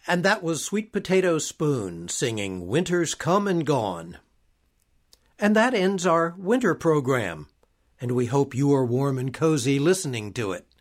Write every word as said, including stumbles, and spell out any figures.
And that was Sweet Potato Spoon singing Winter's Come and Gone. And that ends our winter program, and we hope you are warm and cozy listening to it.